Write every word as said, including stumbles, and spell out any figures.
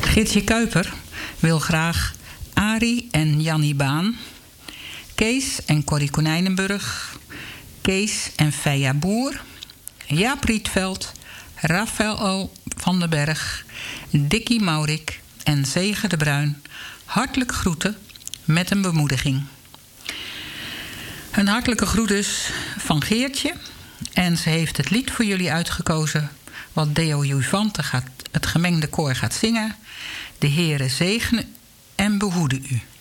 Geertje Kuiper wil graag Arie en Jannie Baan, Kees en Corrie Konijnenburg, Kees en Feia Boer, Jaap Rietveld, Rafael van den Berg, Dikkie Maurik en Zege de Bruin hartelijk groeten met een bemoediging. Een hartelijke groet dus van Geertje. En ze heeft het lied voor jullie uitgekozen wat Deo Juvante gaat, het gemengde koor gaat zingen. De Heere zegene en behoede u.